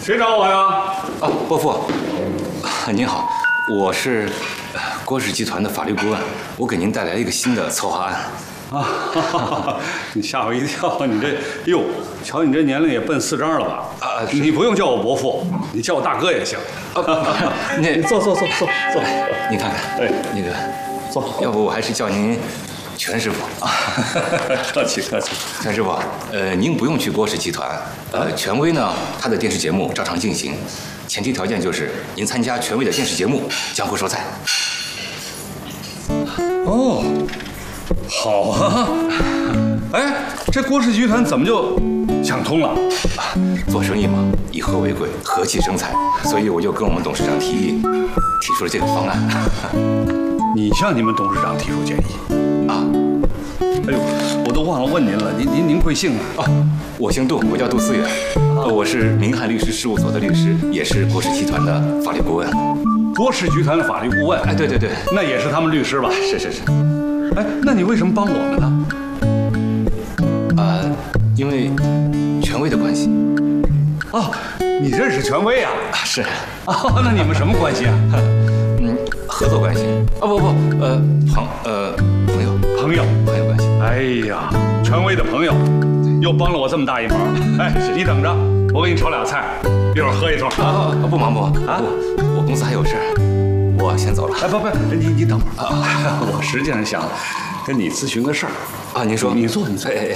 谁找我呀？ 啊，伯父，您好，我是郭氏集团的法律顾问，我给您带来一个新的策划案。 啊，你吓我一跳！你这，哟，瞧你这年龄也奔4张了吧？你不用叫我伯父，你叫我大哥也行。 那坐， 你看看， 哎， 那个， 坐， 要不我还是叫您全师傅。 客气。 全师傅，您不用去郭氏集团，权威呢，他的电视节目照常进行，前提条件就是您参加权威的电视节目，江湖说菜。 哦。好啊！哎，这郭氏集团怎么就想通了？ 做生意嘛，以和为贵，和气生财，所以我就跟我们董事长提议，提出了这个方案。 你向你们董事长提出建议啊？ 哎呦，我都忘了问您了，您贵姓啊？ 哦，我姓杜，我叫杜思远，我是明翰律师事务所的律师，也是郭氏集团的法律顾问。 郭氏集团的法律顾问？ 哎，对， 那也是他们律师吧？ 是。 哎，那你为什么帮我们呢？ 因为权威的关系。 哦，你认识权威啊？ 是。 哦，那你们什么关系啊？ 合作关系。不，朋友关系。 哎呀，权威的朋友，又帮了我这么大一忙。哎，你等着，我给你炒俩菜，一会儿喝一通。 不忙啊！我公司还有事儿，我先走了。 哎，不，你等会儿啊！我实际上想跟你咨询个事儿啊。您说。 你坐。 哎，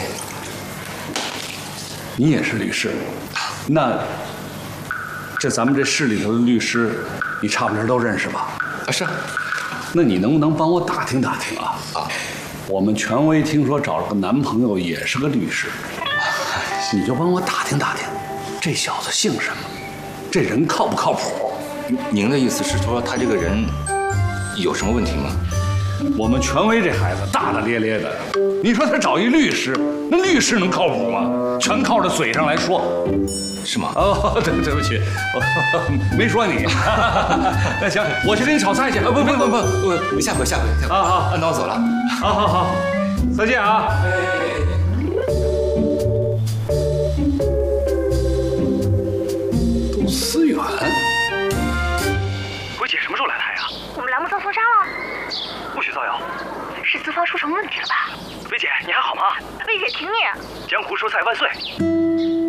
你也是律师，那这咱们这市里头的律师，你差不多都认识吧？ 啊，是。 那你能不能帮我打听啊？我们权威听说找了个男朋友，也是个律师，你就帮我打听，这小子姓什么？这人靠不靠谱？ 您的意思是说他这个人有什么问题吗？ 我们权威这孩子大大咧咧的，你说他找一律师，那律师能靠谱吗？全靠着嘴上来说， 是吗？ 哦，对不起，我没说你。那行，我去给你炒菜去。 不，下回。 好， 那我走了。 好，再见啊。杜思远， 鬼姐什么时候来台呀？ 我们栏目遭封杀了， 不许造谣， 是资方出什么问题了吧？ 薇姐，你还好吗？ 薇姐挺你。 江湖说菜万岁。